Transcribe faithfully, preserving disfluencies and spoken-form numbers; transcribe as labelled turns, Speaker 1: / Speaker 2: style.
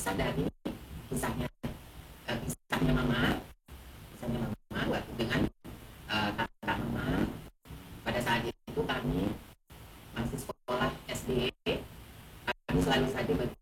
Speaker 1: kisah dari kisahnya uh, kisahnya mama kisahnya mama waktu dengan uh, kakak mama pada saat itu kami masih sekolah S D. Kami selalu saja